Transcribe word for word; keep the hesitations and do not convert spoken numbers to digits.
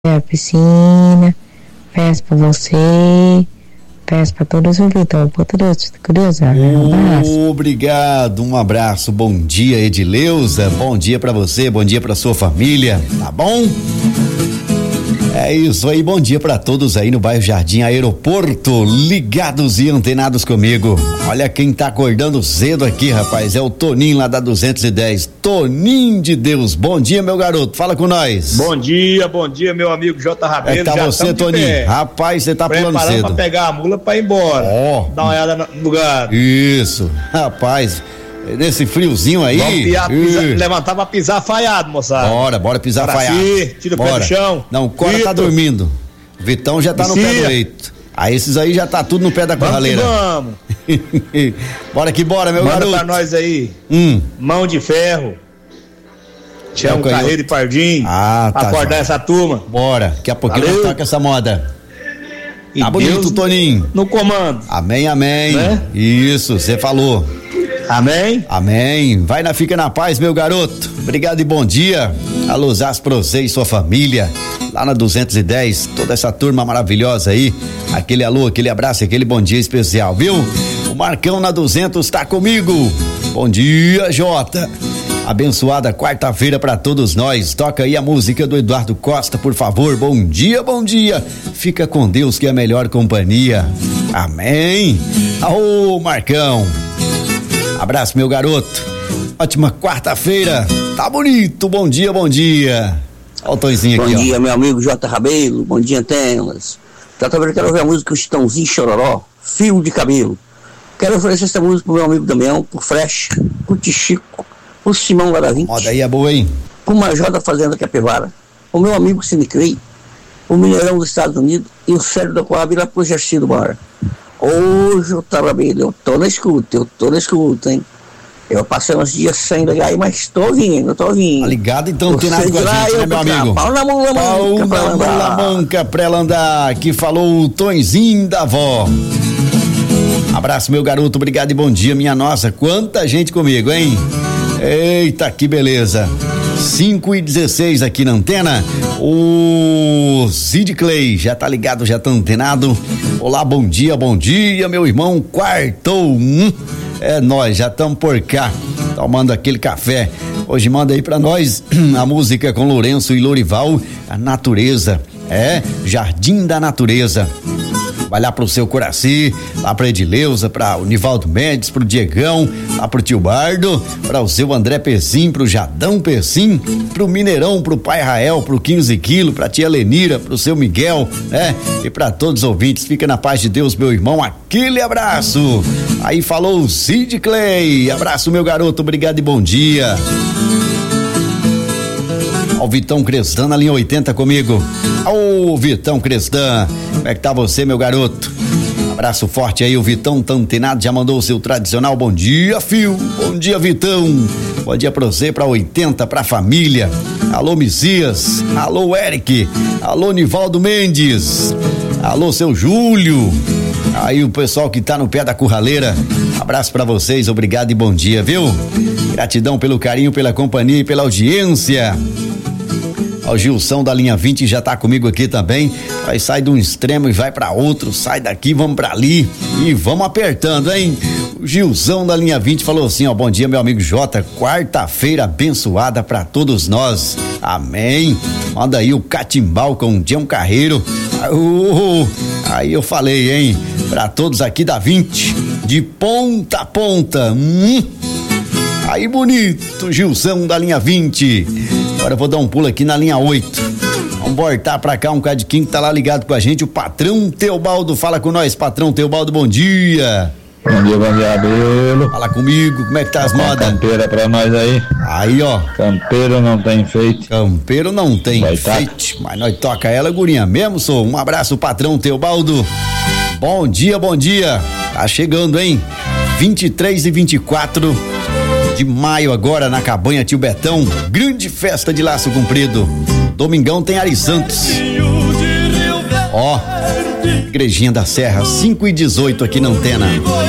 a piscina, peço pra você, peço pra todos os ouvintes, por todos, curiosidade, um abraço. Obrigado, um abraço, bom dia Edileuza, bom dia pra você, bom dia pra sua família, tá bom? É isso aí, bom dia pra todos aí no bairro Jardim Aeroporto, ligados e antenados comigo. Olha quem tá acordando cedo aqui, rapaz, é o Toninho lá da duzentos e dez, Toninho de Deus, bom dia meu garoto, fala com nós. Bom dia, bom dia meu amigo J. Rabelo. É que tá já você, Toninho, rapaz, você tá pulando cedo. Pra pegar a mula pra ir embora, ó, oh. Dá uma olhada no lugar. Isso, rapaz, nesse friozinho aí. Vamos piar, pisar, levantar pra pisar falhado, moçada. Bora, bora pisar bora falhado. Aqui, tira bora. O pé do chão. Não, o Cora tá dormindo. Vitão já tá no pé do leito. Aí esses aí já tá tudo no pé da corraleira. Vamos, vamos. Bora que bora, meu Manda garoto. Manda pra nós aí. Hum. Mão de ferro. Tião é Carreiro e Pardinho. Ah, tá. Acordar essa turma. Bora, daqui a pouquinho nós toca essa moda. E tá bonito, Deus Toninho. No comando. Amém, amém. Né? Isso, você falou. Amém? Amém. Vai na Fica na Paz, meu garoto. Obrigado e bom dia. Alôzás pra você e sua família. Lá na duzentos e dez, toda essa turma maravilhosa aí. Aquele alô, aquele abraço, aquele bom dia especial, viu? O Marcão na duzentos tá comigo. Bom dia, Jota. Abençoada quarta-feira pra todos nós. Toca aí a música do Eduardo Costa, por favor. Bom dia, bom dia. Fica com Deus que é a melhor companhia. Amém. Ô, Marcão. Abraço, meu garoto. Ótima quarta-feira. Tá bonito. Bom dia, bom dia. Olha o Tonzinho aqui, ó. Bom dia, meu amigo J. Rabelo. Bom dia, Antenas. Tá também quero ouvir a música O Chitãozinho Chororó, Fio de Cabelo. Quero oferecer essa música pro meu amigo Damião, pro Fresh, pro Tichico, pro Simão lá da vinte. Moda aí é boa, hein? Pro Major da Fazenda Capivara, o meu amigo Sinecrei, o Mineirão dos Estados Unidos e o Sérgio da Coab lá pro Gercido Mora. Hoje eu tava bem, eu tô na escuta, eu tô na escuta, hein? Eu passei uns dias sem ligar aí, mas tô ouvindo, tô ouvindo. Tá ligado, então, não tem nada com a gente, né, meu amigo? Pau na mula manca, pra ela andar. manca pra ela andar, que falou o Tonzinho da avó. Abraço, meu garoto, obrigado e bom dia, minha nossa, quanta gente comigo, hein? Eita, que beleza. cinco e dezesseis aqui na antena. O Cid Clay já tá ligado, já tá antenado. Olá, bom dia, bom dia, meu irmão. Quartou. Hum, é nós, já estamos por cá, tomando aquele café. Hoje manda aí pra nós a música com Lourenço e Lorival, a natureza. É, Jardim da Natureza. Vai lá pro seu Coraci, lá pra Edileuza, pra o Nivaldo Mendes, pro Diegão, lá pro tio Bardo, pra o seu André Pessim, pro Jadão Pessim, pro Mineirão, pro pai Rael, pro quinze quilos, pra tia Lenira, pro seu Miguel, né? E pra todos os ouvintes, fica na paz de Deus, meu irmão, aquele abraço. Aí falou o Cid Clay, abraço meu garoto, obrigado e bom dia. Ó, o Vitão Crestan na linha oitenta comigo. Ô, Vitão Crestan, como é que tá você, meu garoto? Abraço forte aí, o Vitão tá antenado, já mandou o seu tradicional bom dia, fio. Bom dia, Vitão. Bom dia pra você, pra oitenta, pra família. Alô, Messias. Alô, Eric. Alô, Nivaldo Mendes. Alô, seu Júlio. Aí o pessoal que tá no pé da curraleira. Abraço pra vocês, obrigado e bom dia, viu? Gratidão pelo carinho, pela companhia e pela audiência. O Gilson da linha vinte já tá comigo aqui também. Vai sair de um extremo e vai pra outro, sai daqui, vamos pra ali e vamos apertando, hein? O Gilson da linha vinte falou assim, ó, bom dia meu amigo Jota, quarta-feira abençoada pra todos nós, amém. Manda aí o Catimbau com o Tião Carreiro. Uh, aí eu falei, hein? Pra todos aqui da vinte, de ponta a ponta. Hum. Aí bonito, Gilson da linha vinte. Agora eu vou dar um pulo aqui na linha oito. Vamos voltar pra cá um cadiquinho que tá lá ligado com a gente, o patrão Teobaldo. Fala com nós, patrão Teobaldo, bom dia. Bom dia, bom dia, Abelo. Fala comigo, como é que tá as modas? Campeira pra nós aí. Aí, ó. Campeiro não tem feito. Campeiro não tem Vai feito, tá. Mas nós toca ela, gurinha, mesmo, sou. Um abraço, patrão Teobaldo. Bom dia, bom dia. Tá chegando, hein? vinte e três e vinte e quatro de maio agora na Cabanha Tio Betão, grande festa de laço comprido. Domingão tem Ari Santos. Ó, Igrejinha da Serra, cinco e dezoito aqui na antena.